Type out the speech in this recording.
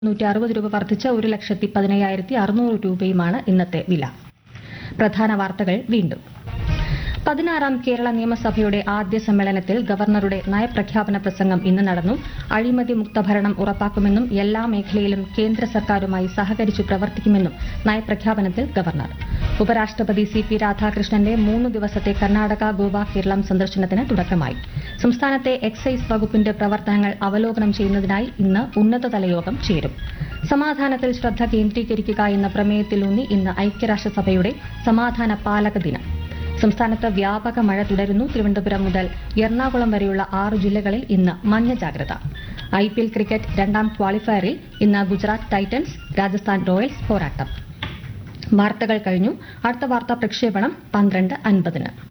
രൂപ വർദ്ധിച്ച് 1,15,600 രൂപയുമാണ് ഇന്നത്തെ വില. പ്രധാന വാർത്തകൾ വീണ്ടും. 16ാം കേരള നിയമസഭയുടെ ആദ്യ സമ്മേളനത്തിൽ ഗവർണറുടെ നയപ്രഖ്യാപന പ്രസംഗം ഇന്ന് നടന്നു. അഴിമതി മുക്ത ഭരണം ഉറപ്പാക്കുമെന്നും എല്ലാ മേഖലയിലും കേന്ദ്ര സർക്കാരുമായി സഹകരിച്ചു പ്രവർത്തിക്കുമെന്നും നയപ്രഖ്യാപനത്തിൽ ഗവർണർ. ഉപരാഷ്ട്രപതി CP രാധാകൃഷ്ണന്റെ 3 ദിവസത്തെ കർണാടക, ഗോവ, കേരളം സന്ദർശനത്തിന് തുടക്കമായി. സംസ്ഥാനത്തെ എക്സൈസ് വകുപ്പിന്റെ പ്രവർത്തനങ്ങൾ അവലോകനം ചെയ്യുന്നതിനായി ഇന്ന് ഉന്നതതല യോഗം ചേരും. സമാധാനത്തിൽ ശ്രദ്ധ കേന്ദ്രീകരിക്കുക എന്ന പ്രമേയത്തിലൂന്നി ഇന്ന് ഐക്യരാഷ്ട്രസഭയുടെ സമാധാന പാലക ദിനം. സംസ്ഥാനത്ത് വ്യാപക മഴ തുടരുന്നു. തിരുവനന്തപുരം മുതൽ എറണാകുളം വരെയുള്ള 6 ജില്ലകളിൽ ഇന്ന് മഞ്ഞ ജാഗ്രത. IPL ക്രിക്കറ്റ് 2ാം ക്വാളിഫയറിൽ ഇന്ന് ഗുജറാത്ത് ടൈറ്റൻസ്, രാജസ്ഥാൻ റോയൽസ് പോരാട്ടം. വാർത്തകൾ കഴിഞ്ഞു. അടുത്ത വാർത്താ പ്രക്ഷേപണം 12:50.